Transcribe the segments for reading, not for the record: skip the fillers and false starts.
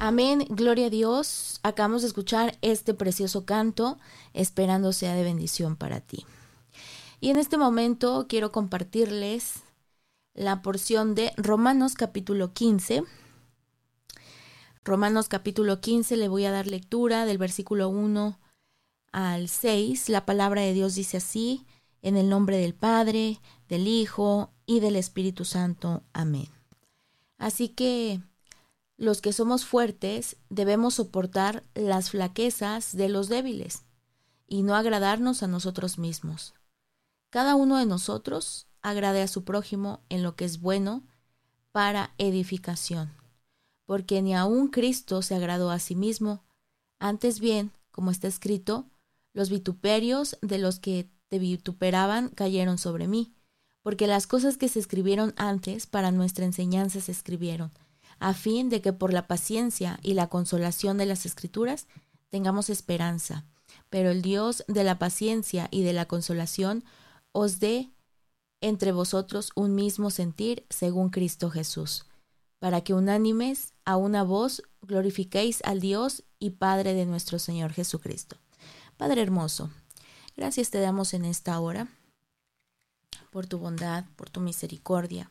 Amén, gloria a Dios. Acabamos de escuchar este precioso canto, esperando sea de bendición para ti. Y en este momento quiero compartirles la porción de Romanos capítulo 15. Romanos capítulo 15, le voy a dar lectura del versículo 1 al 6. La palabra de Dios dice así: en el nombre del Padre, del Hijo y del Espíritu Santo. Amén. Así que los que somos fuertes debemos soportar las flaquezas de los débiles y no agradarnos a nosotros mismos. Cada uno de nosotros agrade a su prójimo en lo que es bueno para edificación, porque ni aun Cristo se agradó a sí mismo. Antes bien, como está escrito, los vituperios de los que te vituperaban cayeron sobre mí, porque las cosas que se escribieron antes para nuestra enseñanza se escribieron, a fin de que por la paciencia y la consolación de las Escrituras tengamos esperanza. Pero el Dios de la paciencia y de la consolación os dé entre vosotros un mismo sentir según Cristo Jesús, para que unánimes a una voz glorifiquéis al Dios y Padre de nuestro Señor Jesucristo. Padre hermoso, gracias te damos en esta hora por tu bondad, por tu misericordia.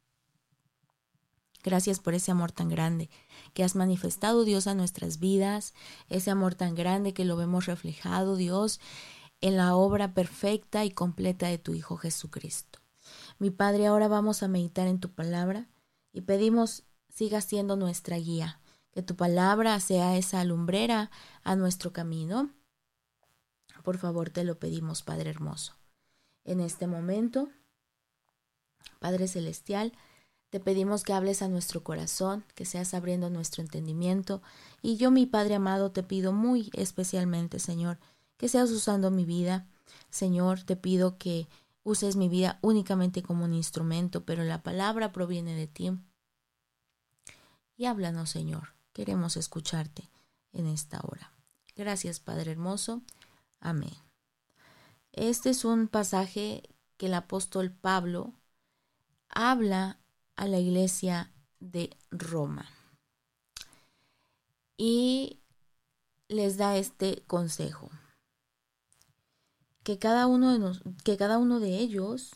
Gracias por ese amor tan grande que has manifestado, Dios, a nuestras vidas, ese amor tan grande que lo vemos reflejado, Dios, en la obra perfecta y completa de tu Hijo Jesucristo. Mi Padre, ahora vamos a meditar en tu palabra y pedimos siga siendo nuestra guía, que tu palabra sea esa lumbrera a nuestro camino. Por favor, te lo pedimos, Padre hermoso. En este momento, Padre celestial, te pedimos que hables a nuestro corazón, que seas abriendo nuestro entendimiento. Y yo, mi Padre amado, te pido muy especialmente, Señor, que seas usando mi vida. Señor, te pido que uses mi vida únicamente como un instrumento, pero la palabra proviene de ti. Y háblanos, Señor. Queremos escucharte en esta hora. Gracias, Padre hermoso. Amén. Este es un pasaje que el apóstol Pablo habla a la iglesia de Roma y les da este consejo: que cada uno de ellos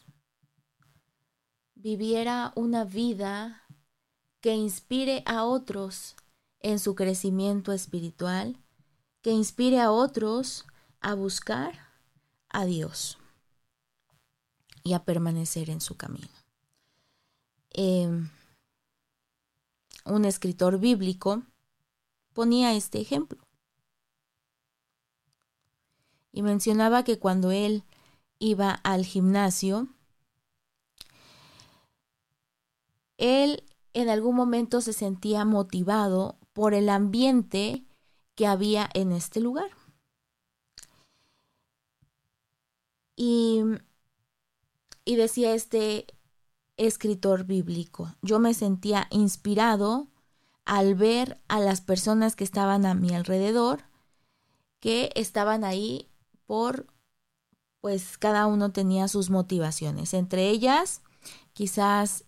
viviera una vida que inspire a otros en su crecimiento espiritual, que inspire a otros a buscar a Dios y a permanecer en su camino. Un escritor bíblico ponía este ejemplo y mencionaba que cuando él iba al gimnasio, él en algún momento se sentía motivado por el ambiente que había en este lugar. Y decía este escritor bíblico: yo me sentía inspirado al ver a las personas que estaban a mi alrededor, que estaban ahí pues cada uno tenía sus motivaciones. Entre ellas, quizás,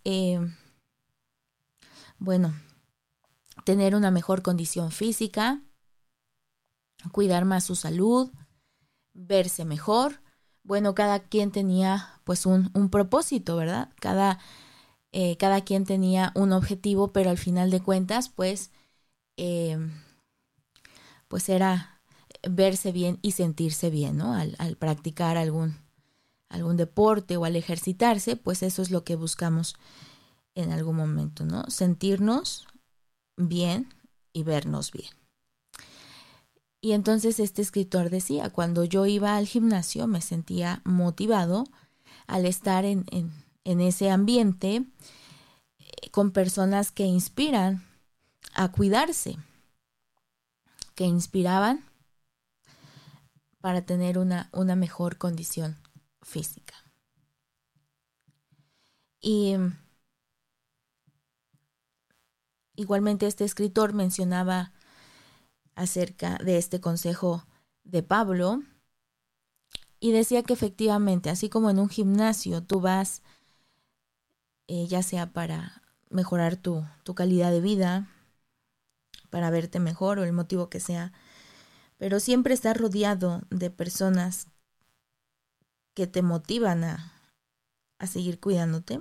tener una mejor condición física, cuidar más su salud, verse mejor. Bueno, cada quien tenía pues un propósito, ¿verdad? Cada quien tenía un objetivo, pero al final de cuentas, pues era verse bien y sentirse bien, ¿no? Al practicar algún deporte o al ejercitarse, pues eso es lo que buscamos en algún momento, ¿no? Sentirnos bien y vernos bien. Y entonces este escritor decía: cuando yo iba al gimnasio me sentía motivado al estar en ese ambiente con personas que inspiran a cuidarse, que inspiraban para tener una mejor condición física. Y igualmente este escritor mencionaba acerca de este consejo de Pablo y decía que efectivamente, así como en un gimnasio tú vas ya sea para mejorar tu calidad de vida, para verte mejor o el motivo que sea, pero siempre estar rodeado de personas que te motivan a seguir cuidándote,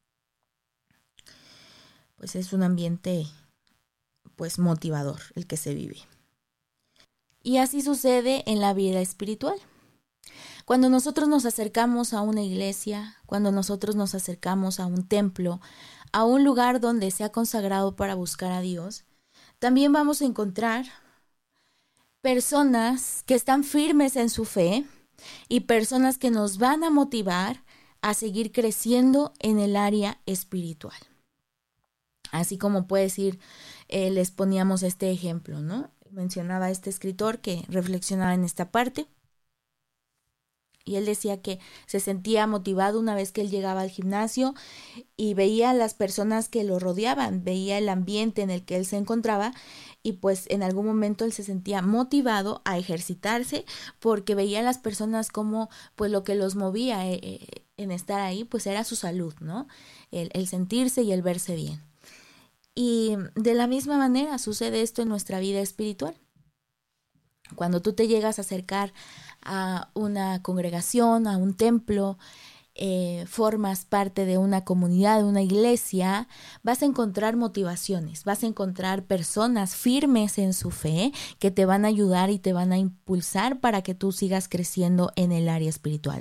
pues es un ambiente pues motivador el que se vive. Y así sucede en la vida espiritual. Cuando nosotros nos acercamos a una iglesia, cuando nosotros nos acercamos a un templo, a un lugar donde se ha consagrado para buscar a Dios, también vamos a encontrar personas que están firmes en su fe y personas que nos van a motivar a seguir creciendo en el área espiritual. Así como puedes ir, les poníamos este ejemplo, ¿no? Mencionaba este escritor que reflexionaba en esta parte y él decía que se sentía motivado una vez que él llegaba al gimnasio y veía a las personas que lo rodeaban, veía el ambiente en el que él se encontraba y pues en algún momento él se sentía motivado a ejercitarse porque veía a las personas como pues lo que los movía en estar ahí pues era su salud, ¿no? El sentirse y el verse bien. Y de la misma manera sucede esto en nuestra vida espiritual. Cuando tú te llegas a acercar a una congregación, a un templo, formas parte de una comunidad, de una iglesia, vas a encontrar motivaciones, vas a encontrar personas firmes en su fe que te van a ayudar y te van a impulsar para que tú sigas creciendo en el área espiritual.